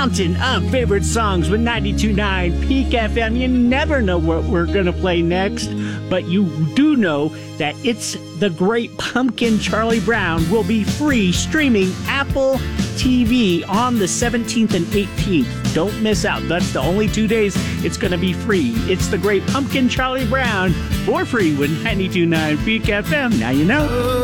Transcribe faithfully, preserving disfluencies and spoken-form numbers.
fountain of favorite songs with ninety-two point nine Peak F M. You never know what we're going to play next, but you do know that It's the Great Pumpkin Charlie Brown will be free streaming Apple T V on the seventeenth and eighteenth. Don't miss out. That's the only two days it's going to be free. It's the Great Pumpkin Charlie Brown for free with ninety-two point nine Peak F M. Now you know.